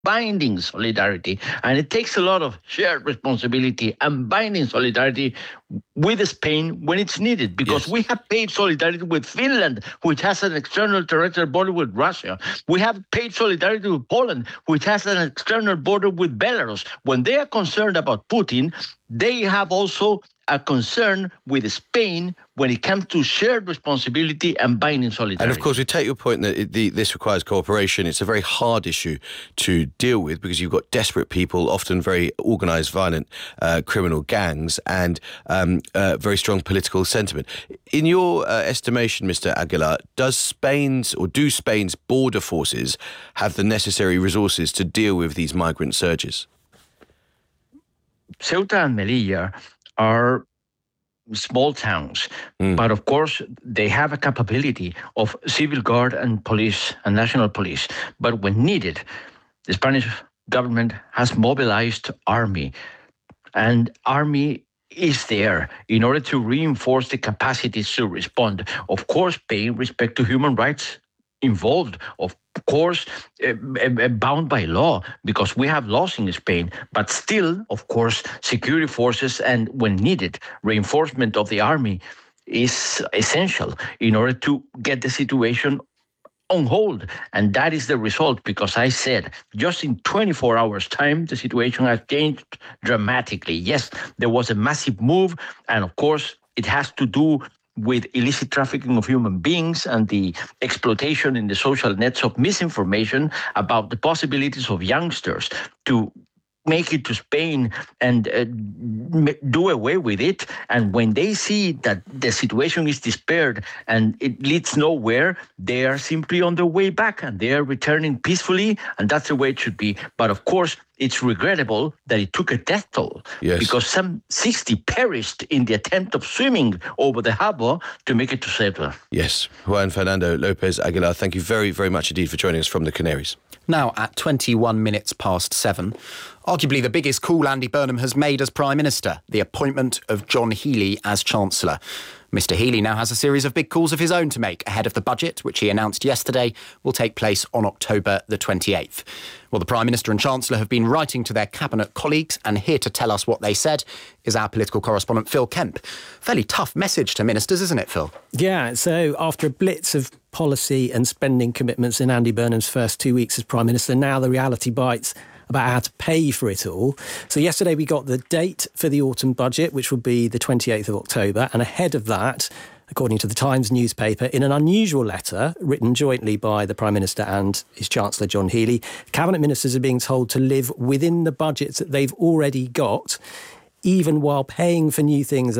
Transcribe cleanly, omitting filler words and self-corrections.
binding solidarity. And it takes a lot of shared responsibility and binding solidarity with Spain when it's needed, because we have paid solidarity with Finland, which has an external terrestrial border with Russia. We have paid solidarity with Poland, which has an external border with Belarus. When they are concerned about Putin, they have also a concern with Spain when it comes to shared responsibility and binding solidarity. And of course, we take your point that this requires cooperation. It's a very hard issue to deal with because you've got desperate people, often very organised, violent criminal gangs, and very strong political sentiment. In your estimation, Mr. Aguilar, do Spain's border forces have the necessary resources to deal with these migrant surges? Ceuta and Melilla are small towns, but of course they have a capability of civil guard and police and national police. But when needed, the Spanish government has mobilized army, and army is there in order to reinforce the capacities to respond. Of course, paying respect to human rights involved, of course, bound by law, because we have laws in Spain, but still, of course, security forces and, when needed, reinforcement of the army is essential in order to get the situation on hold. And that is the result, because I said just in 24 hours' time, the situation has changed dramatically. Yes, there was a massive move, and of course, it has to do with illicit trafficking of human beings and the exploitation in the social nets of misinformation about the possibilities of youngsters to make it to Spain and do away with it. And when they see that the situation is despaired and it leads nowhere, they are simply on their way back and they are returning peacefully, and that's the way it should be. But of course, it's regrettable that it took a death toll, because some 60 perished in the attempt of swimming over the harbour to make it to Ceuta. Yes. Juan Fernando Lopez Aguilar, thank you very, very much indeed for joining us from the Canaries. Now, at 21 minutes past 7, arguably the biggest call Andy Burnham has made as Prime Minister, the appointment of John Healey as Chancellor. Mr Healey now has a series of big calls of his own to make ahead of the budget, which he announced yesterday will take place on October the 28th. Well, the Prime Minister and Chancellor have been writing to their cabinet colleagues, and here to tell us what they said is our political correspondent Phil Kemp. Fairly tough message to ministers, isn't it, Phil? Yeah, so after a blitz of policy and spending commitments in Andy Burnham's first 2 weeks as Prime Minister, now the reality bites about how to pay for it all. So yesterday we got the date for the autumn budget, which will be the 28th of October. And ahead of that, according to the Times newspaper, in an unusual letter written jointly by the Prime Minister and his Chancellor, John Healey, cabinet ministers are being told to live within the budgets that they've already got, even while paying for new things